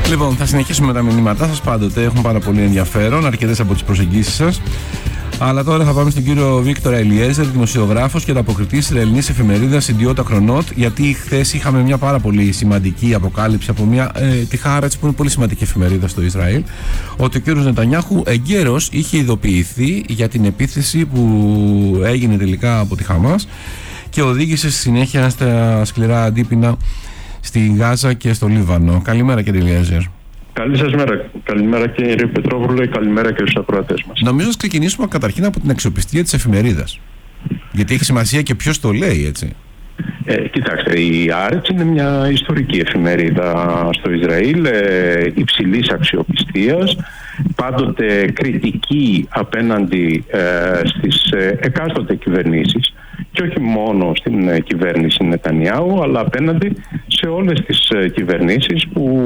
Λοιπόν, θα συνεχίσουμε με τα μηνύματά σας. Πάντοτε έχουν πάρα πολύ ενδιαφέρον, αρκετές από τις προσεγγίσεις σας. Αλλά τώρα θα πάμε στον κύριο Βίκτορα Ελιέζερ, δημοσιογράφος και ανταποκριτής της ελληνικής εφημερίδας Ιντιότα Χρονότ, γιατί χθες είχαμε μια πάρα πολύ σημαντική αποκάλυψη από τη Χάρετς, που είναι πολύ σημαντική εφημερίδα στο Ισραήλ, ότι ο κύριος Νετανιάχου εγκαίρος είχε ειδοποιηθεί για την επίθεση που έγινε τελικά από τη Χαμάς και οδήγησε στη συνέχεια στα σκληρά αντίπεινα στη Γάζα και στο Λίβανο. Καλημέρα, κύριε Ελιέζερ. Καλή σας μέρα. Καλημέρα, κύριε Πετρόπουλο, και καλημέρα και στους ακροατές μας. Νομίζω να ξεκινήσουμε καταρχήν από την αξιοπιστία της εφημερίδας. Γιατί έχει σημασία και ποιος το λέει, έτσι. Κοιτάξτε, η Άρετς είναι μια ιστορική εφημερίδα στο Ισραήλ, υψηλής αξιοπιστίας, πάντοτε κριτική απέναντι στις εκάστοτε κυβερνήσεις, και όχι μόνο στην κυβέρνηση Νετανιάου, αλλά απέναντι σε όλες τις κυβερνήσεις που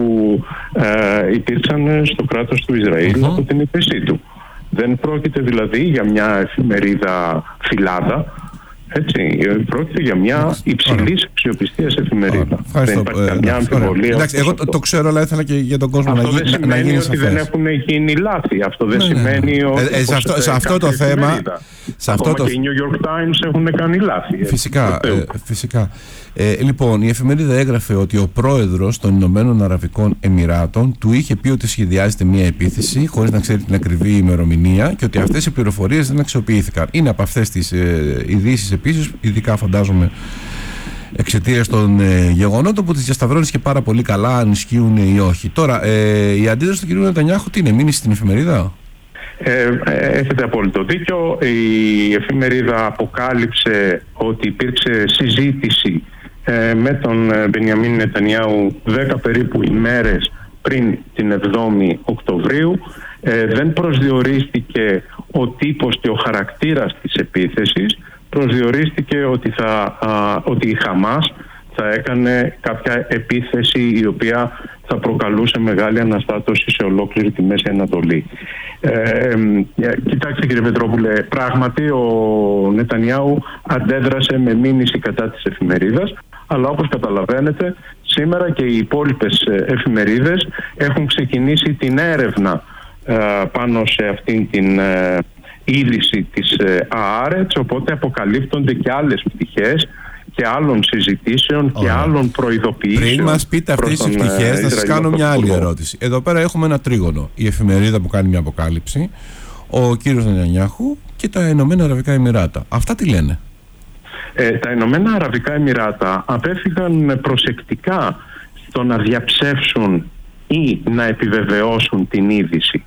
υπήρξαν στο κράτος του Ισραήλ από την ίδρυσή του. Δεν πρόκειται δηλαδή για μια εφημερίδα φυλάδα, έτσι, πρόκειται για μια υψηλής αξιοπιστίας εφημερίδα. Δεν υπάρχει καμιά αμφιβολία. Εντάξει, εγώ το ξέρω, αλλά ήθελα και για τον κόσμο αυτό να γίνει σαφές. Αυτό δεν σημαίνει ότι δεν έχουν γίνει λάθη. Αυτό δεν σημαίνει ότι σε αυτό το θέμα, ακόμα και οι New York Times έχουν κάνει λάθη. Φυσικά. Λοιπόν, η εφημερίδα έγραφε ότι ο πρόεδρος των Ηνωμένων Αραβικών Εμιράτων του είχε πει ότι σχεδιάζεται μια επίθεση χωρίς να ξέρει την ακριβή ημερομηνία και ότι αυτές οι πληροφορίες δεν αξιοποιήθηκαν. Είναι από αυτές τις ειδήσεις επίσης, ειδικά φαντάζομαι εξαιτίας των γεγονότων, που τις διασταυρώνεις και πάρα πολύ καλά αν ισχύουν ή όχι. Τώρα, η αντίδραση του κ. Νετανιάχου τι είναι, μείνει στην εφημερίδα? Έχετε απόλυτο δίκιο. Η εφημερίδα αποκάλυψε ότι υπήρξε συζήτηση με τον Μπενιαμίν Νετανιάου 10 περίπου ημέρες πριν την 7η Οκτωβρίου. Δεν προσδιορίστηκε ο τύπος και ο χαρακτήρας της επίθεσης. Προσδιορίστηκε ότι η Χαμάς θα έκανε κάποια επίθεση η οποία θα προκαλούσε μεγάλη αναστάτωση σε ολόκληρη τη Μέση Ανατολή. Κοιτάξτε, κύριε Πετρόπουλε, πράγματι ο Νετανιάου αντέδρασε με μήνυση κατά της εφημερίδας, αλλά όπως καταλαβαίνετε σήμερα και οι υπόλοιπες εφημερίδες έχουν ξεκινήσει την έρευνα πάνω σε αυτήν την είδηση της Άρετς, οπότε αποκαλύπτονται και άλλες πτυχές και άλλων συζητήσεων και άλλων προειδοποιήσεων. Πριν μας πείτε αυτές τις πτυχές, θα σας κάνω μια άλλη ερώτηση. Εδώ πέρα έχουμε ένα τρίγωνο. Η εφημερίδα που κάνει μια αποκάλυψη, ο κύριος Νετανιάχου και τα Ηνωμένα Αραβικά Εμιράτα. Αυτά τι λένε? Τα Ηνωμένα Αραβικά Εμιράτα απέφυγαν προσεκτικά στο να διαψεύσουν ή να επιβεβαιώσουν την είδηση,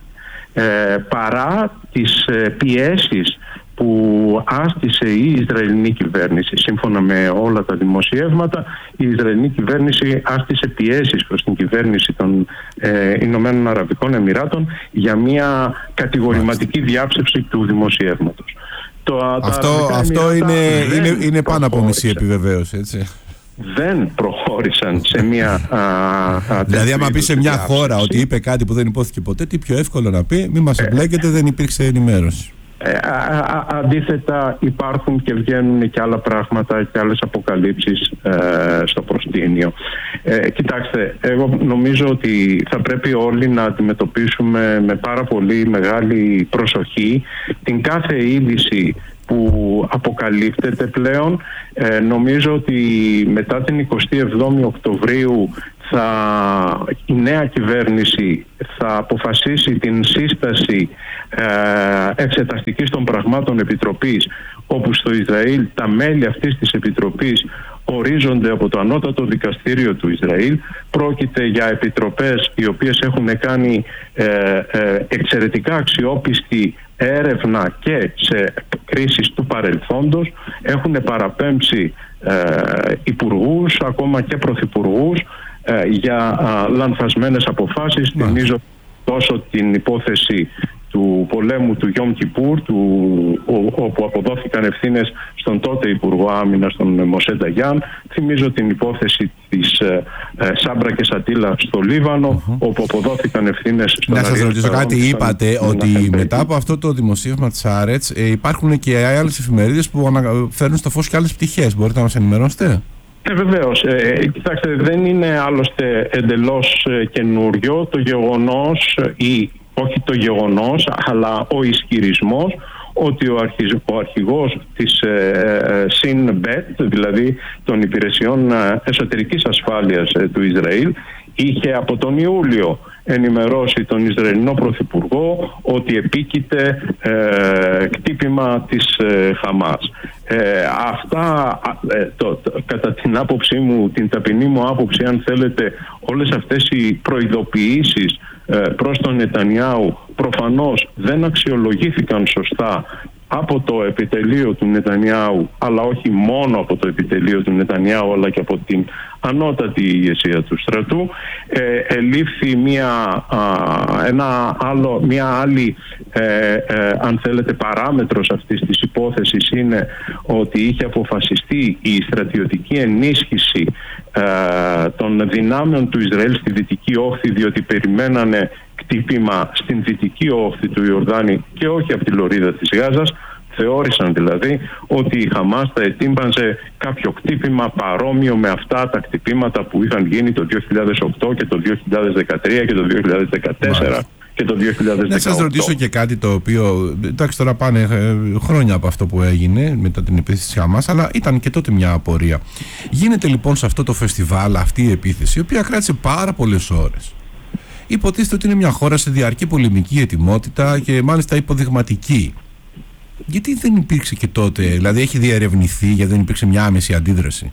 παρά τις πιέσεις που άσκησε η Ισραηλινή κυβέρνηση. Σύμφωνα με όλα τα δημοσιεύματα, η Ισραηλινή κυβέρνηση άσκησε πιέσεις προς την κυβέρνηση των Ηνωμένων Αραβικών Εμιράτων για μια κατηγορηματική διάψευση του δημοσιεύματος. Αυτό είναι πάνω από μισή επιβεβαίωση, έτσι. Δεν προχώρησαν σε μια δηλαδή άμα πει σε μια χώρα ότι είπε κάτι που δεν υπόθηκε ποτέ, τι πιο εύκολο να πει? Μη μας εμπλέκετε, δεν υπήρξε ενημέρωση. Αντίθετα, υπάρχουν και βγαίνουν και άλλα πράγματα και άλλες αποκαλύψεις στο προσκήνιο. Κοιτάξτε, εγώ νομίζω ότι θα πρέπει όλοι να αντιμετωπίσουμε με πάρα πολύ μεγάλη προσοχή την κάθε είδηση που αποκαλύπτεται πλέον. Νομίζω ότι μετά την 27η Οκτωβρίου η νέα κυβέρνηση θα αποφασίσει την σύσταση εξεταστικής των πραγμάτων επιτροπής, όπου στο Ισραήλ τα μέλη αυτής της επιτροπής ορίζονται από το Ανώτατο Δικαστήριο του Ισραήλ. Πρόκειται για επιτροπές οι οποίες έχουν κάνει εξαιρετικά αξιόπιστη έρευνα και σε κρίσεις του παρελθόντος, έχουν παραπέμψει υπουργούς, ακόμα και πρωθυπουργούς, για λανθασμένες αποφάσεις. Θυμίζω τόσο την υπόθεση του πολέμου του Γιόμ Κιπούρ, όπου αποδόθηκαν ευθύνες στον τότε Υπουργό Άμυνας, τον Μοσέ Νταγιάν. Θυμίζω την υπόθεση της Σάμπρα και Σατήλα στο Λίβανο, όπου αποδόθηκαν ευθύνες στον... Να σας ρωτήσω κάτι. Είπατε ότι μετά από αυτό το δημοσίευμα της Άρετς υπάρχουν και άλλες εφημερίδες που φέρνουν στο φως και άλλες πτυχές. Μπορείτε να μας ενημερώσετε? Βεβαίως. Κοιτάξτε, δεν είναι άλλωστε εντελώς καινούριο το γεγονός, ή όχι το γεγονός, αλλά ο ισχυρισμός ότι ο αρχηγός της ΣΥΝ-ΜΠΕΤ, δηλαδή των υπηρεσιών εσωτερικής ασφάλειας του Ισραήλ, είχε από τον Ιούλιο ενημερώσει τον Ισραηλινό Πρωθυπουργό ότι επίκειται κτύπημα της Χαμάς. Αυτά, κατά την άποψή μου, την ταπεινή μου άποψη, αν θέλετε, όλες αυτές οι προειδοποιήσεις προς τον Νετανιάου προφανώς δεν αξιολογήθηκαν σωστά από το επιτελείο του Νετανιάου, αλλά όχι μόνο από το επιτελείο του Νετανιάου, αλλά και από την ανώτατη ηγεσία του στρατού. Ελήφθη μια άλλη αν θέλετε παράμετρος αυτής της υπόθεσης, είναι ότι είχε αποφασιστεί η στρατιωτική ενίσχυση των δυνάμεων του Ισραήλ στη Δυτική Όχθη, διότι περιμένανε κτύπημα στην Δυτική Όχθη του Ιορδάνη και όχι από τη λωρίδα της Γάζας. Θεώρησαν δηλαδή ότι η Χαμάς θα ετύμπανζε κάποιο κτύπημα παρόμοιο με αυτά τα κτυπήματα που είχαν γίνει το 2008 και το 2013 και το 2014 και το 2018. Να σας ρωτήσω και κάτι το οποίο, εντάξει, τώρα πάνε χρόνια από αυτό που έγινε μετά την επίθεση της Χαμάς, αλλά ήταν και τότε μια απορία. Γίνεται λοιπόν σε αυτό το φεστιβάλ αυτή η επίθεση, η οποία κράτησε πάρα πολλές ώρες. Υποτίθεται ότι είναι μια χώρα σε διαρκή πολεμική ετοιμότητα και μάλιστα υποδειγματική. Γιατί δεν υπήρξε και τότε, δηλαδή έχει διερευνηθεί, γιατί δεν υπήρξε μια άμεση αντίδραση?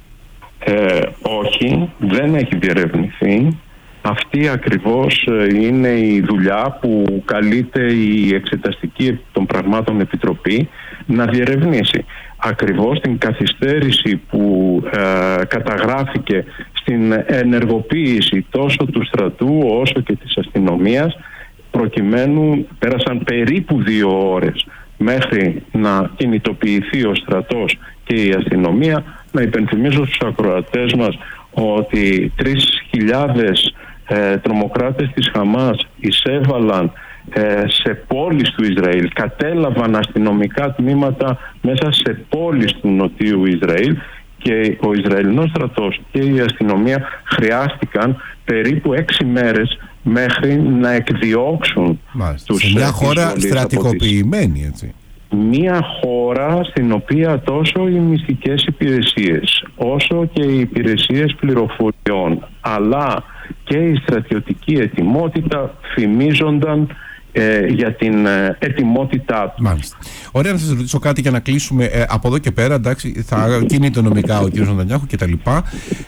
Όχι, δεν έχει διερευνηθεί. Αυτή ακριβώς είναι η δουλειά που καλείται η Εξεταστική των Πραγμάτων Επιτροπή να διερευνήσει. Ακριβώς την καθυστέρηση που καταγράφηκε στην ενεργοποίηση τόσο του στρατού όσο και της αστυνομίας, προκειμένου πέρασαν περίπου 2 ώρες μέχρι να κινητοποιηθεί ο στρατός και η αστυνομία. Να υπενθυμίζω στους ακροατές μας ότι 3.000 τρομοκράτες της Χαμάς εισέβαλαν σε πόλεις του Ισραήλ, κατέλαβαν αστυνομικά τμήματα μέσα σε πόλεις του νοτίου Ισραήλ, και ο Ισραηλινός στρατός και η αστυνομία χρειάστηκαν περίπου 6 μέρες μέχρι να εκδιώξουν τους. Σε μια χώρα στρατικοποιημένη, έτσι. Μια χώρα στην οποία τόσο οι μυστικές υπηρεσίες όσο και οι υπηρεσίες πληροφοριών αλλά και η στρατιωτική ετοιμότητα φημίζονταν για την ετοιμότητά του. Μάλιστα. Ωραία, να σας ρωτήσω κάτι για να κλείσουμε. Από εδώ και πέρα, εντάξει, θα κινείται νομικά ο κ. Νετανιάχου και τα λοιπά.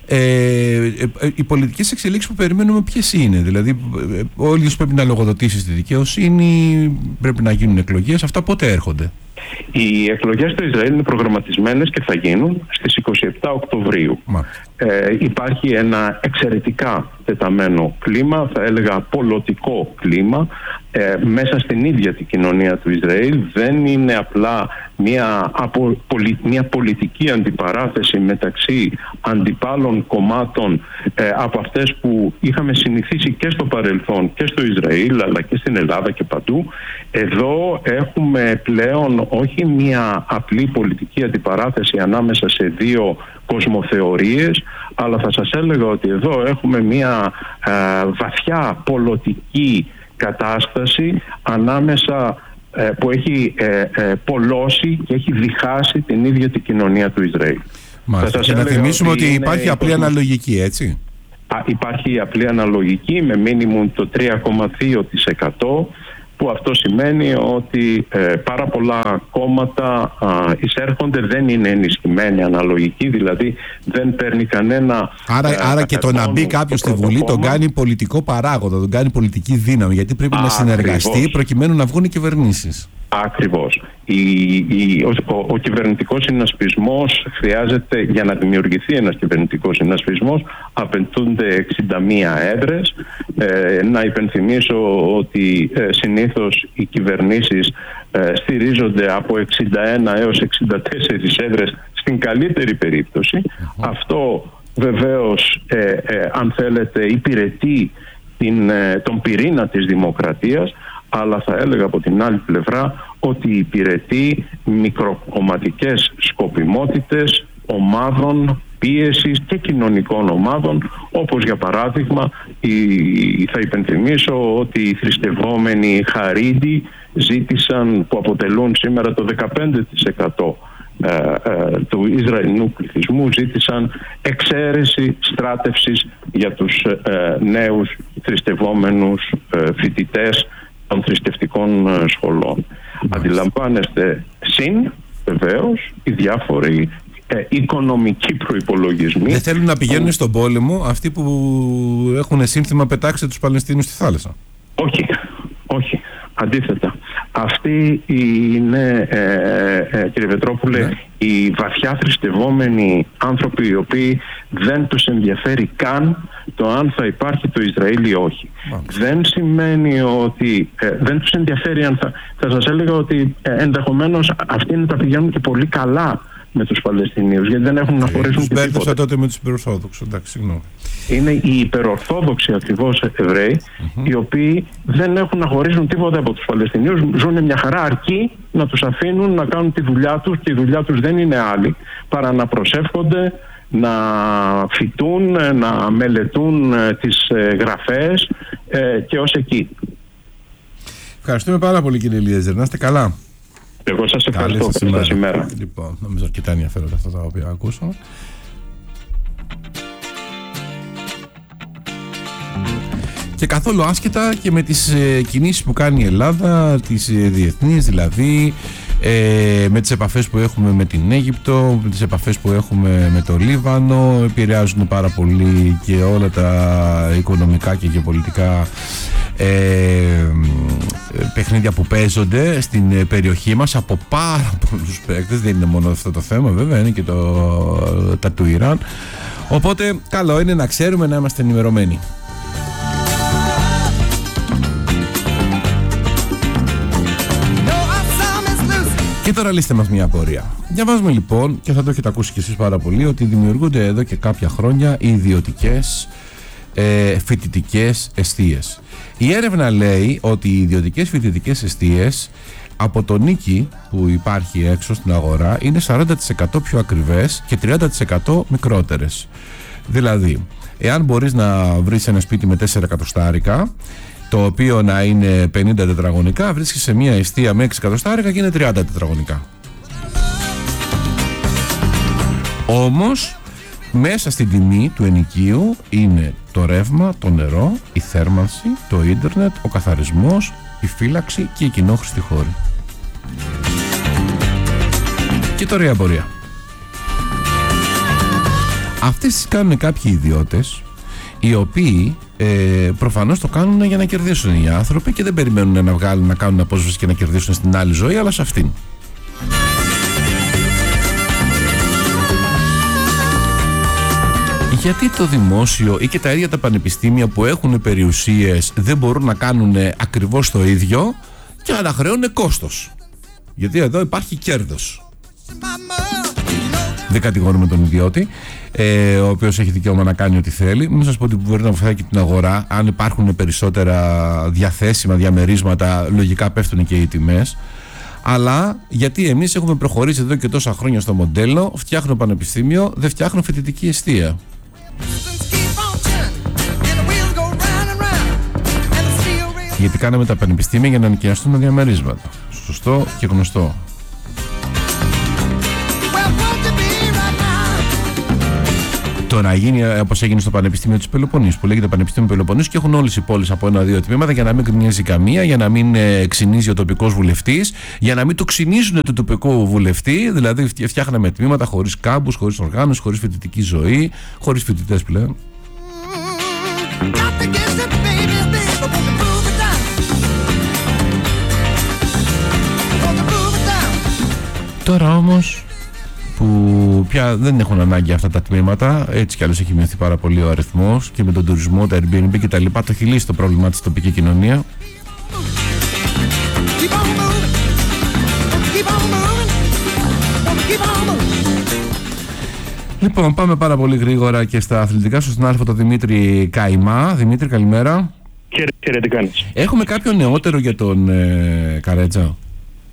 Οι πολιτικές εξελίξεις που περιμένουμε ποιες είναι? Δηλαδή, ο ίδιος πρέπει να λογοδοτήσει στη δικαιοσύνη, πρέπει να γίνουν εκλογές. Αυτά πότε έρχονται? Οι εκλογές στο Ισραήλ είναι προγραμματισμένες και θα γίνουν στις 27 Οκτωβρίου. Υπάρχει ένα εξαιρετικά τεταμένο κλίμα, θα έλεγα πολιτικό κλίμα, μέσα στην ίδια την κοινωνία του Ισραήλ. Δεν είναι απλά μια πολιτική αντιπαράθεση μεταξύ αντιπάλων κομμάτων από αυτές που είχαμε συνηθίσει και στο παρελθόν και στο Ισραήλ αλλά και στην Ελλάδα και παντού. Εδώ έχουμε πλέον όχι μια απλή πολιτική αντιπαράθεση ανάμεσα σε δύο κοσμοθεωρίες, αλλά θα σας έλεγα ότι εδώ έχουμε μια βαθιά πολιτική κατάσταση ανάμεσα που έχει πολλώσει και έχει διχάσει την ίδια την κοινωνία του Ισραήλ. Και να θυμίσουμε ότι υπάρχει απλή αναλογική, έτσι. Υπάρχει απλή αναλογική με μίνιμουμ το 3,2%, που αυτό σημαίνει ότι πάρα πολλά κόμματα εισέρχονται, δεν είναι ενισχυμένη αναλογική, δηλαδή δεν παίρνει κανένα. Άρα και το να μπει κάποιος στη Βουλή τον κάνει πολιτικό παράγοντα, τον κάνει πολιτική δύναμη, γιατί πρέπει να συνεργαστεί προκειμένου να βγουν οι κυβερνήσεις. Ακριβώς. Ο κυβερνητικός συνασπισμός χρειάζεται, για να δημιουργηθεί ένας κυβερνητικός συνασπισμός, απαιτούνται 61 έδρες. Να υπενθυμίσω ότι συνήθως οι κυβερνήσεις στηρίζονται από 61 έως 64 έδρες στην καλύτερη περίπτωση. Αυτό βεβαίως, αν θέλετε, υπηρετεί τον πυρήνα της δημοκρατίας, αλλά θα έλεγα από την άλλη πλευρά ότι υπηρετεί μικροκομματικές σκοπιμότητες ομάδων πίεσης και κοινωνικών ομάδων, όπως για παράδειγμα θα υπενθυμίσω ότι οι θρησκευόμενοι Χαρίντι ζήτησαν, που αποτελούν σήμερα το 15% του Ισραηλινού πληθυσμού, ζήτησαν εξαίρεση στράτευσης για τους νέους θρησκευόμενους φοιτητές των θρησκευτικών σχολών. Αντιλαμβάνεστε, συν βεβαίως οι διάφοροι οικονομικοί προϋπολογισμοί. Δεν θέλουν να πηγαίνουν στον πόλεμο αυτοί που έχουν σύνθημα «πετάξτε τους Παλαιστίνους στη θάλασσα». Όχι. Αντίθετα, αυτοί είναι, κύριε Πετρόπουλε, οι βαθιά θρησκευόμενοι άνθρωποι, οι οποίοι δεν τους ενδιαφέρει καν το αν θα υπάρχει το Ισραήλ ή όχι. Δεν σημαίνει ότι δεν τους ενδιαφέρει αν θα σας έλεγα ότι ενδεχομένως αυτοί να τα πηγαίνουν και πολύ καλά με τους Παλαιστινίους, γιατί δεν έχουν να χωρίσουν και τίποτα. Τότε με τους υπερορθόδοξους, εντάξει, συγγνώμη. Είναι οι υπερορθόδοξοι ακριβώς Εβραίοι, οι οποίοι δεν έχουν να χωρίσουν τίποτα από τους Παλαιστινίους, ζουν μια χαρά, αρκεί να τους αφήνουν να κάνουν τη δουλειά τους, και η δουλειά τους δεν είναι άλλη παρά να προσεύχονται, να φοιτούν, να μελετούν τις γραφές και ως εκεί. Ευχαριστούμε πάρα πολύ, κύριε Ελιέζερ. Να είστε καλά. Εγώ σας ευχαριστώ. Καλή σας ημέρα. Λοιπόν, νομίζω αρκετά ενδιαφέροντα αυτά τα οποία ακούσαμε. Και καθόλου άσχετα και με τις κινήσεις που κάνει η Ελλάδα, τις διεθνείς δηλαδή, με τις επαφές που έχουμε με την Αίγυπτο, με τις επαφές που έχουμε με το Λίβανο, επηρεάζουν πάρα πολύ και όλα τα οικονομικά και γεωπολιτικά παιχνίδια που παίζονται στην περιοχή μας από πάρα πολλούς παίκτες. Δεν είναι μόνο αυτό το θέμα, βέβαια, είναι και τα του Ιράν. Οπότε καλό είναι να ξέρουμε, να είμαστε ενημερωμένοι. Και τώρα λύστε μας μια απορία. Διαβάζουμε λοιπόν, και θα το έχετε ακούσει κι εσείς πάρα πολύ, ότι δημιουργούνται εδώ και κάποια χρόνια οι ιδιωτικές φοιτητικές εστίες. Η έρευνα λέει ότι οι ιδιωτικές φοιτητικές εστίες από το νίκη που υπάρχει έξω στην αγορά είναι 40% πιο ακριβές και 30% μικρότερες. Δηλαδή, εάν μπορείς να βρεις ένα σπίτι με 4 εκατοστάρικα, το οποίο να είναι 50 τετραγωνικά, βρίσκεις σε μια εστία με 6 εκατοστάρικα και είναι 30 τετραγωνικά. Όμως, μέσα στην τιμή του ενοικίου είναι το ρεύμα, το νερό, η θέρμανση, το ίντερνετ, ο καθαρισμός, η φύλαξη και η κοινόχρηστη χώρη. Και τώρα η απορία. Αυτές τις κάνουν κάποιοι ιδιώτες, οι οποίοι προφανώς το κάνουν για να κερδίσουν οι άνθρωποι και δεν περιμένουν να κάνουν απόσβεση και να κερδίσουν στην άλλη ζωή, αλλά σε αυτήν. Γιατί το δημόσιο ή και τα ίδια τα πανεπιστήμια που έχουν περιουσίες δεν μπορούν να κάνουν ακριβώς το ίδιο και αναχρέουν κόστος? Γιατί εδώ υπάρχει κέρδος. Δεν κατηγορούμε τον ιδιώτη, ο οποίος έχει δικαίωμα να κάνει ό,τι θέλει. Μην σας πω ότι μπορεί να βοηθάει και την αγορά. Αν υπάρχουν περισσότερα διαθέσιμα διαμερίσματα, λογικά πέφτουν και οι τιμές. Αλλά γιατί εμείς έχουμε προχωρήσει εδώ και τόσα χρόνια στο μοντέλο, φτιάχνω πανεπιστήμιο, δεν φτιάχνω φοιτητική εστία. Γιατί κάναμε τα πανεπιστήμια για να νοικιαστούν τα διαμερίσματα. Σωστό και γνωστό. Το να γίνει όπως έγινε στο Πανεπιστήμιο της Πελοποννήσου, που λέγεται Πανεπιστήμιο Πελοποννήσου, και έχουν όλες οι πόλεις από 1-2 τμήματα για να μην γκρινιάζει καμία, για να μην ξυνίζει ο τοπικός βουλευτής, για να μην το ξυνίζουν του τοπικού βουλευτή. Δηλαδή, φτιάχναμε τμήματα χωρίς κάμπους, χωρίς οργάνωση, χωρίς φοιτητική ζωή, χωρίς φοιτητές πλέον. Τώρα όμως που πια δεν έχουν ανάγκη αυτά τα τμήματα, έτσι κι άλλως έχει μειωθεί πάρα πολύ ο αριθμός και με τον τουρισμό, τα Airbnb και τα λοιπά, το έχει λύσει το πρόβλημα της τοπική κοινωνία. Λοιπόν, πάμε πάρα πολύ γρήγορα και στα αθλητικά. Στο συνάδελφο τον Δημήτρη Καϊμά. Δημήτρη, καλημέρα. Κύριε, τι κάνεις? Έχουμε κάποιο νεότερο για τον Καρέτζα?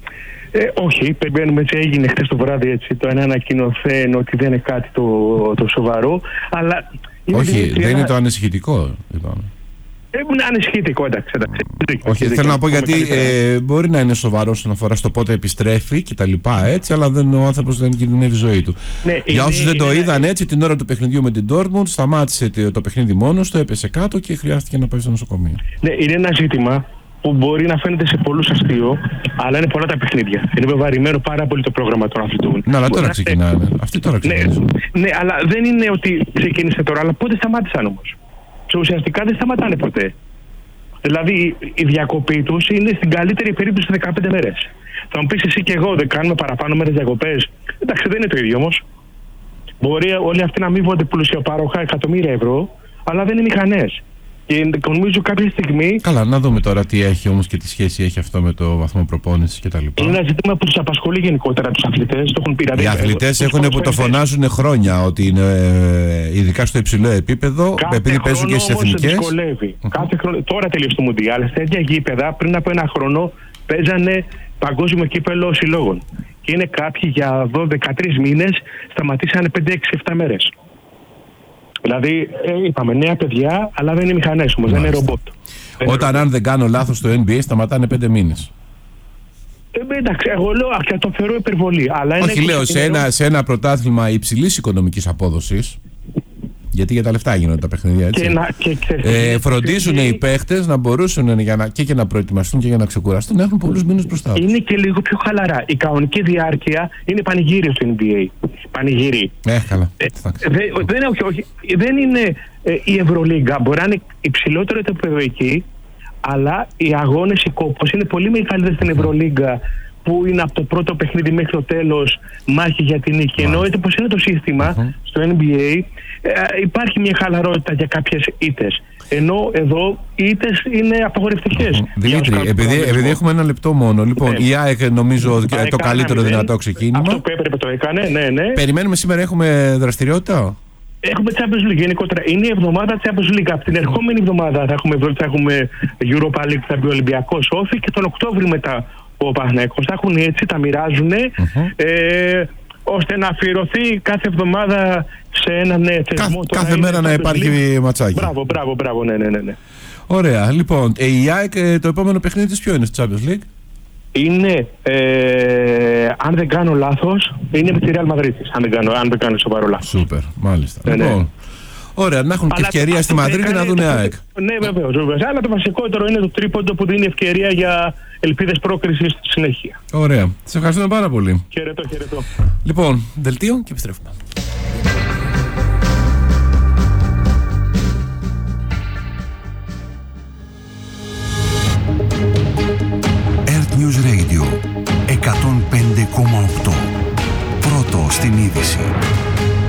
Όχι, περιμένουμε, έτσι έγινε χθες το βράδυ, έτσι, το ένα ανακοινωθέν ότι δεν είναι κάτι το σοβαρό, αλλά... Όχι, δεν είναι το ανησυχητικό, είπαμε. Είναι ανησυχητικό, εντάξει. Όχι, θέλω να πω γιατί μπορεί να είναι σοβαρό όσον αφορά στο πότε επιστρέφει και τα λοιπά, έτσι, αλλά ο άνθρωπος δεν κινδυνεύει η ζωή του. Ναι, για όσους δεν το είδαν, έτσι, την ώρα του παιχνιδιού με την Dortmund σταμάτησε το παιχνίδι μόνος του, έπεσε κάτω και χρειάστηκε να πάει στο νοσοκομείο. Ναι, είναι ένα ζήτημα που μπορεί να φαίνεται σε πολλούς αστείο, αλλά είναι πολλά τα παιχνίδια. Είναι βεβαρημένο πάρα πολύ το πρόγραμμα των αθλητών. Ναι, αλλά τώρα ξεκινάνε. Αυτοί τώρα ξεκινάνε. Ναι, αλλά δεν είναι ότι ξεκίνησε τώρα, αλλά πότε σταμάτησαν όμως. Ουσιαστικά δεν σταματάνε ποτέ. Δηλαδή η διακοπή τους είναι στην καλύτερη περίπτωση 15 μέρες. Θα μου πεις εσύ και εγώ, δεν κάνουμε παραπάνω μέρες διακοπές. Εντάξει, δεν είναι το ίδιο όμως. Μπορεί όλοι αυτοί να αμείβονται πλουσιοπάροχα εκατομμύρια ευρώ, αλλά δεν είναι μηχανές. Και νομίζω κάποια στιγμή. Καλά, να δούμε τώρα τι έχει όμως και τι σχέση έχει αυτό με το βαθμό προπόνησης κτλ. Είναι ένα ζήτημα που τους απασχολεί γενικότερα τους αθλητές. Το έχουν πει. Οι αθλητές έχουν που το φωνάζουν χρόνια ότι είναι ειδικά στο υψηλό επίπεδο, επειδή παίζουν και στις εθνικές. Κάθε χρόνο, τώρα τελείωσε το Μουντιάλ. Στα ίδια γήπεδα πριν από ένα χρόνο παίζανε παγκόσμιο κύπελο συλλόγων. Και είναι κάποιοι για 12-13 μήνες σταματήσανε 5-6-7 μέρες. Δηλαδή, είπαμε νέα παιδιά, αλλά δεν είναι μηχανές όμως, δεν είναι ρομπότ. Όταν, αν δεν κάνω λάθος, στο NBA σταματάνε 5 μήνες. Εντάξει, εγώ λέω και το θεωρώ υπερβολή. Αλλά όχι, λέω σε ένα πρωτάθλημα υψηλής οικονομικής απόδοσης. Γιατί για τα λεφτά γίνονται τα παιχνίδια, έτσι. Φροντίζουν οι παίχτες να μπορούσαν και να προετοιμαστούν και για να ξεκουραστούν, να έχουν πολλούς μήνες μπροστά τους. Είναι και λίγο πιο χαλαρά. Η κανονική διάρκεια είναι πανηγύριο στο NBA. Πανηγύρι. Καλά. Δεν είναι η Ευρωλίγκα. Μπορεί να είναι υψηλότερο το επίπεδο εκεί, αλλά οι αγώνες, οι κόπος είναι πολύ μεγαλύτεροι στην Ευρωλίγκα, που είναι από το πρώτο παιχνίδι μέχρι το τέλος μάχη για την νίκη. Ενώ έτσι όπως είναι το σύστημα στο NBA, υπάρχει μια χαλαρότητα για κάποιες ήττες. Ενώ εδώ οι ήττες είναι απαγορευτικές. Δημήτρη, επειδή έχουμε ένα λεπτό μόνο, λοιπόν, η ΑΕΚ νομίζω το καλύτερο δυνατό ξεκίνημα. Αυτό που έπρεπε το έκανε, ναι. Περιμένουμε σήμερα, έχουμε δραστηριότητα. Έχουμε Champions League γενικότερα. Είναι η εβδομάδα Champions League. Από την ερχόμενη εβδομάδα θα έχουμε Europa League, θα μπει ο Ολυμπιακός Όφη, και τον Οκτώβριο μετά ο Παναθηναϊκός. Θα έχουν έτσι, τα μοιράζουν, ώστε να αφιερωθεί κάθε εβδομάδα σε έναν θεσμό. Κάθε μέρα να υπάρχει ματσάκι. Μπράβο, ναι. Ωραία, λοιπόν, η ΑΕΚ το επόμενο παιχνίδι της ποιο είναι στο Champions League? Είναι, αν δεν κάνω λάθος, είναι με τη Real Madrid, αν δεν κάνω σοβαρό λάθος. Σούπερ, μάλιστα. Λοιπόν, ωραία, να έχουν και ευκαιρία στη Μαδρίτη να δουν ΑΕΚ. Ναι, βεβαίως. Αλλά το βασικότερο είναι το τρίποντο που δίνει ευκαιρία για ελπίδες πρόκρισης στη συνέχεια. Ωραία. Σας ευχαριστούμε πάρα πολύ. Χαιρετώ. Λοιπόν, δελτίο και επιστρέφουμε. News Radio 105,8. Πρώτο στην είδηση.